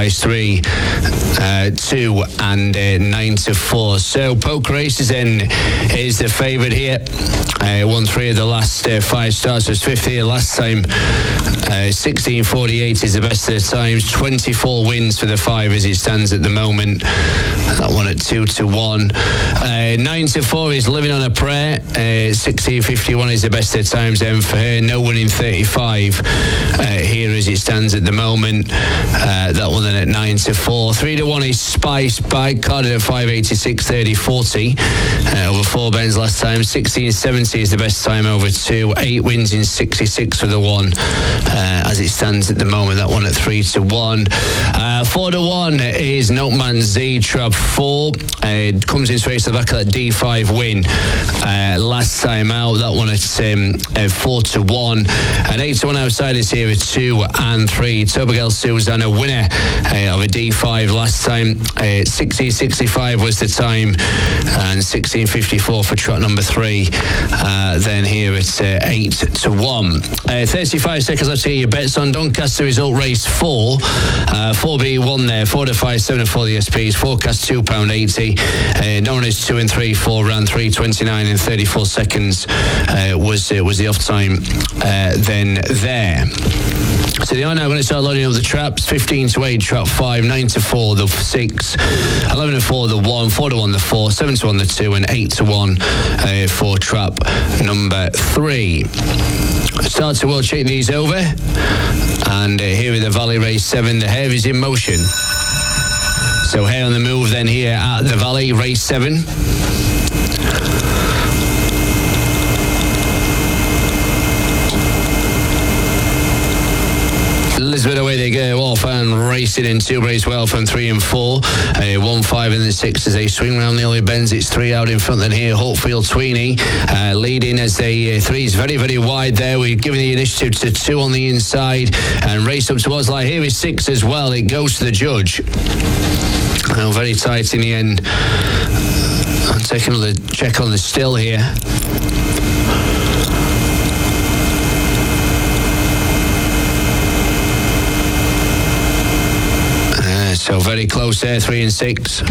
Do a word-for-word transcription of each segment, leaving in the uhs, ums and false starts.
is three, uh, two, and uh, nine to four. So Poker Aces then is the favourite here. Uh, won three of the last uh, five starts. Was fifth here last time. Uh, sixteen forty-eight is the best of the times. twenty-four wins for the five as it stands at the moment. That one at two to one. Uh, nine to four is Living on a Prayer. Uh, sixteen fifty-one is the best of the times then for her. No winning thirty-five uh, here as it stands at the moment. Uh, that one then at nine to four. Three to one is Spice by carded at five eighty-six, thirty, forty. Uh, over four bends last time. sixteen seventy is the best time over two. Eight wins in sixty-six for the one uh, as it stands at the moment. That one at three to one. Uh, four to one is Noteman Z Trap four. Uh, comes in straight to the back of that D five win uh, last time out. That one at um, uh, four to one. And eight to one outsiders here at two and three. Tobagel Susanna, winner uh, of a D five last time. Uh, sixteen sixty-five was the time, and sixteen fifty-four for trot number three. Uh, then here it's uh, eight to one. Uh, thirty-five seconds left here. Your bets on Doncaster result race four. Uh, four B one there. Four to five, seven to four the S Ps. Forecast two pound eighty. Uh, known as two and three, four round three twenty-nine in thirty-four seconds uh, was uh, was the off time. Uh, then there. So they are now going to start loading up the traps. fifteen to eight, trap five, nine to four, the six, eleven to four, the one, four to one, the four, seven to one, the two, and eight to one uh, for trap number three. Start to we'll check these over. And uh, here with the Valley race seven, the Hare is in motion. So Hare on the move then here at the Valley race seven. Elizabeth, away they go off and racing in two race well from three and four. Uh, one, five and the six as they swing round the early bends. It's three out in front then here. Hopefield Tweeney uh, leading as they uh, three is very, very wide there. We've given the initiative to two on the inside and race up towards like here is six as well. It goes to the judge. Well, very tight in the end. I'm taking a check on the still here. So very close there, three and six.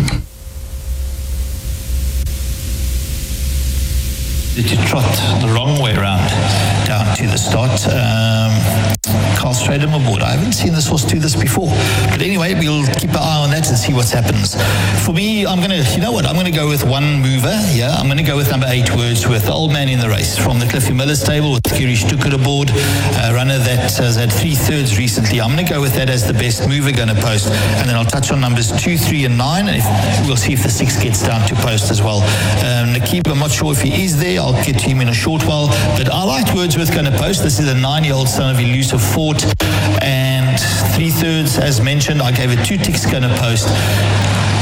Did you trot the wrong way around down to the start? Um, Carl Stradham aboard. I haven't seen this horse do this before. But anyway, we'll keep an eye on that and see what happens. For me, I'm going to, you know what, I'm going to go with one mover. Yeah, I'm going to go with number eight, Wordsworth, the old man in the race from the Cliffy Miller stable with Kirish Tucker aboard, a runner that has had three thirds recently. I'm going to go with that as the best mover going to post. And then I'll touch on numbers two, three, and nine. And if, we'll see if the six gets down to post as well. Um, Nakib, I'm not sure if he is there. I'll get to him in a short while. But I liked Wordsworth going to post. This is a nine-year-old son of Elusive Fort. And three thirds, as mentioned, I gave it two ticks going to post.